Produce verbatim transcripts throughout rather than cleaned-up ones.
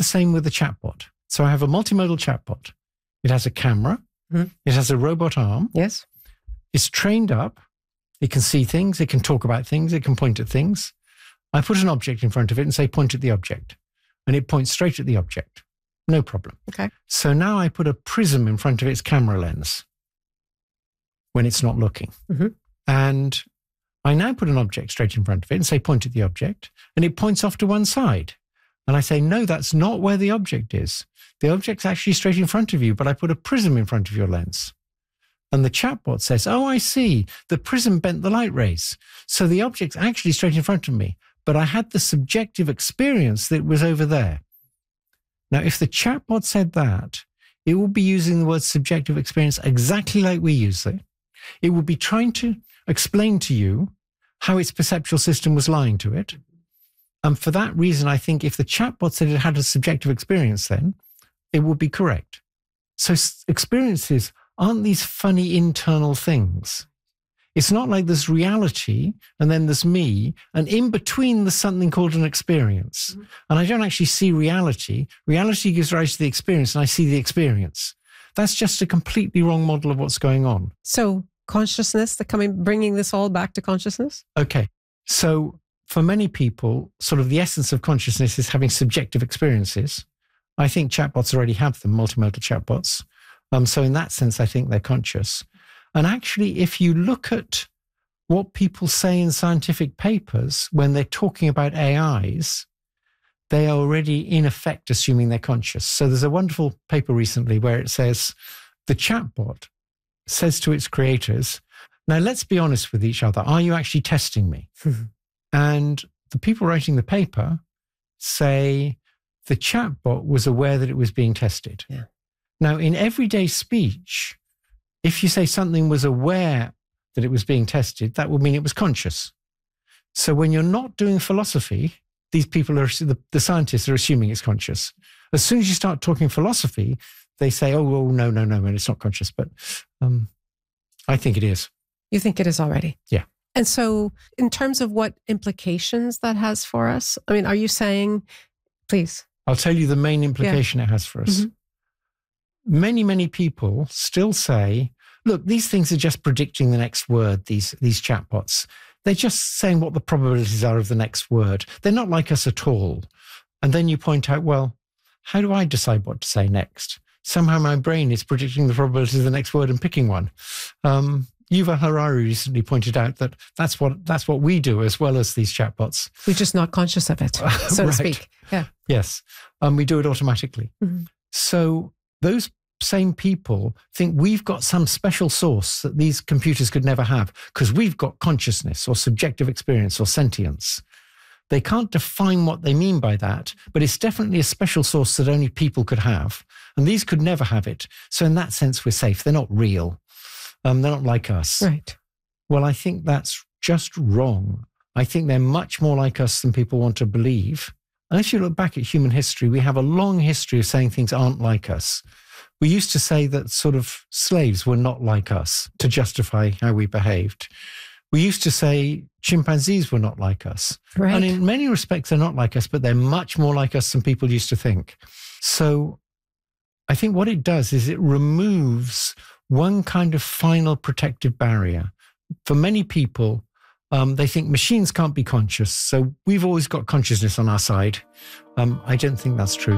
the same with the chatbot. So I have a multimodal chatbot. It has a camera. Mm-hmm. It has a robot arm. Yes. It's trained up. It can see things. It can talk about things. It can point at things. I put an object in front of it and say, point at the object. And it points straight at the object. No problem. Okay. So now I put a prism in front of its camera lens when it's not looking. Mm-hmm. And I now put an object straight in front of it and say, point at the object. And it points off to one side. And I say, no, that's not where the object is. The object's actually straight in front of you, but I put a prism in front of your lens. And the chatbot says, oh, I see. The prism bent the light rays. So the object's actually straight in front of me, but I had the subjective experience that it was over there. Now, if the chatbot said that, it would be using the word subjective experience exactly like we use it. It would be trying to explain to you how its perceptual system was lying to it. And for that reason, I think if the chatbot said it had a subjective experience, then it would be correct. So experiences aren't these funny internal things. It's not like there's reality and then there's me, and in between there's something called an experience. Mm-hmm. And I don't actually see reality. Reality gives rise to the experience, and I see the experience. That's just a completely wrong model of what's going on. So consciousness, the coming, bringing this all back to consciousness? Okay. So for many people, sort of the essence of consciousness is having subjective experiences. I think chatbots already have them, multimodal chatbots. Um, so in that sense, I think they're conscious. And actually, if you look at what people say in scientific papers when they're talking about A Is, they are already in effect assuming they're conscious. So there's a wonderful paper recently where it says the chatbot says to its creators, now let's be honest with each other. Are you actually testing me? And the people writing the paper say the chatbot was aware that it was being tested. Yeah. Now, in everyday speech, if you say something was aware that it was being tested, that would mean it was conscious. So when you're not doing philosophy, these people are, the, the scientists are assuming it's conscious. As soon as you start talking philosophy, they say, oh, oh no, no, no, and it's not conscious. But um, I think it is. You think it is already? Yeah. And so in terms of what implications that has for us, I mean, are you saying, please? I'll tell you the main implication yeah. it has for us. Mm-hmm. Many, many people still say, look, these things are just predicting the next word, these, these chatbots. They're just saying what the probabilities are of the next word. They're not like us at all. And then you point out, well, how do I decide what to say next? Somehow my brain is predicting the probabilities of the next word and picking one. Um, Yuval Harari recently pointed out that that's what that's what we do as well as these chatbots. We're just not conscious of it, so right. to speak. Yeah. Yes. Um, we do it automatically. Mm-hmm. So those same people think we've got some special source that these computers could never have because we've got consciousness or subjective experience or sentience. They can't define what they mean by that, but it's definitely a special source that only people could have. And these could never have it. So in that sense, we're safe. They're not real. Um, they're not like us. Right. Well, I think that's just wrong. I think they're much more like us than people want to believe. And if you look back at human history, we have a long history of saying things aren't like us. We used to say that sort of slaves were not like us to justify how we behaved. We used to say chimpanzees were not like us. Right. And in many respects, they're not like us, but they're much more like us than people used to think. So I think what it does is it removes one kind of final protective barrier. For many people, um, they think machines can't be conscious, so we've always got consciousness on our side. Um, I don't think that's true.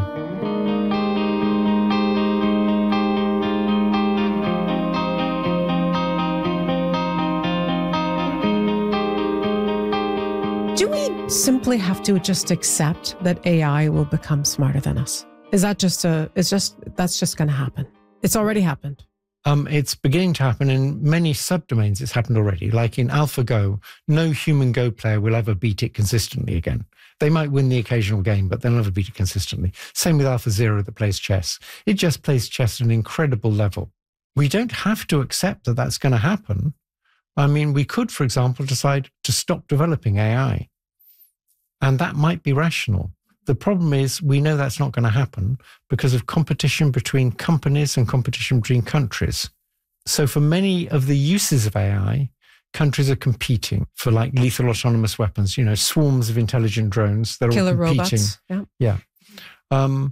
Do we simply have to just accept that A I will become smarter than us? Is that just a, it's just, that's just going to happen? It's already happened. Um, it's beginning to happen in many subdomains. It's happened already. Like in AlphaGo, no human Go player will ever beat it consistently again. They might win the occasional game, but they'll never beat it consistently. Same with AlphaZero that plays chess. It just plays chess at an incredible level. We don't have to accept that that's going to happen. I mean, we could, for example, decide to stop developing A I. And that might be rational. The problem is we know that's not going to happen because of competition between companies and competition between countries. So for many of the uses of A I, countries are competing for like lethal autonomous weapons, you know, swarms of intelligent drones. They're Killer all competing. robots. Yeah. Yeah. Um,